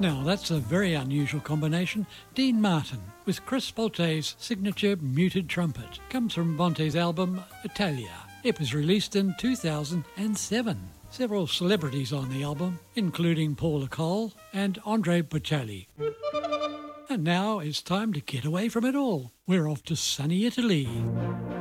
Now, that's a very unusual combination. Dean Martin with Chris Bolte's signature muted trumpet comes from Bonte's album Italia. It was released in 2007. Several celebrities on the album, including Paula Cole and Andre Bocelli. And now it's time to get away from it all. We're off to sunny Italy.